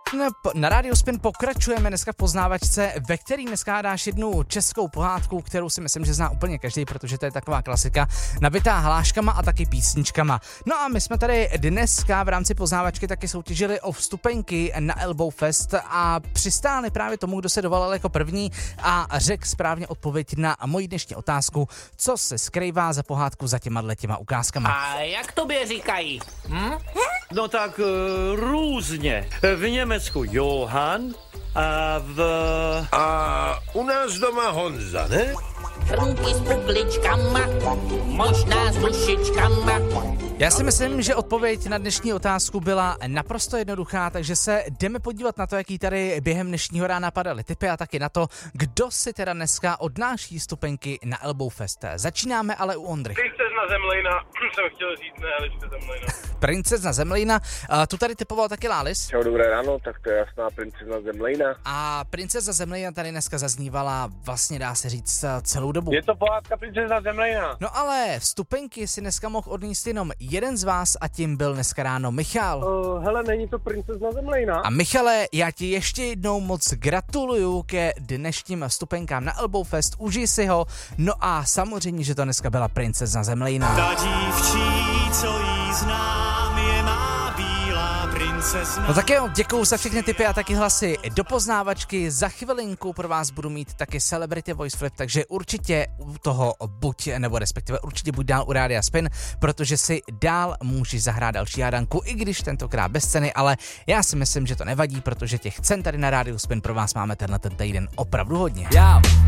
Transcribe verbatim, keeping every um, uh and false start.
Na Rádiu Spin pokračujeme dneska v poznávačce, ve který dneska hádáš jednu českou pohádku, kterou si myslím, že zná úplně každý, protože to je taková klasika, nabitá hláškama a taky písničkama. No a my jsme tady dneska v rámci poznávačky taky soutěžili o vstupenky na Elbow Fest a přistáli právě tomu, kdo se dovolal jako první a řekl správně odpověď na moji dnešní otázku, co se skrývá za pohádku za těma těma ukázkama. A jak tobě říkají? Hm? No tak uh, různě. V Německu Johann a v... A u nás doma Honza, ne? Hrnky s pukličkama, možná s dušičkama. Já si myslím, že odpověď na dnešní otázku byla naprosto jednoduchá, takže se jdeme podívat na to, jaký tady během dnešního rána padaly tipy a taky na to, kdo si teda dneska odnáší vstupenky na Elbow Fest. Začínáme ale u Ondry. Princezna Zemlejna, jsem chtěl říct, ne Eliška Zemlejna. Princezna Zemlejna, tu tady typoval taky Lális. Čau, dobré ráno, tak to je jasná Princezna Zemlejna. A Princezna Zemlejna tady dneska zaznívala vlastně dá se říct celou dobu. Je to pohádka Princezna Zemlejna. No ale vstupenky si dneska mohl odníst jenom jeden z vás a tím byl dneska ráno Michal. Uh, hele, není to Princezna Zemlejna? A Michale, já ti ještě jednou moc gratuluju ke dnešním vstupenkám na Elbow Fest, užij si ho, no a samozřejmě, že to dneska byla Princezna Zemlejna. Ta dívčí, co jí znám, je má bílá princezna. No tak jo, děkuju za všechny tipy a taky hlasy do poznávačky. Za chvilinku pro vás budu mít taky Celebrity Voice Flip, takže určitě u toho buď, nebo respektive určitě buď dál u Rádia Spin, protože si dál můžeš zahrát další hádanku, i když tentokrát bez ceny, ale já si myslím, že to nevadí, protože těch cen tady na Rádiu Spin pro vás máme tenhle ten týden opravdu hodně. Já.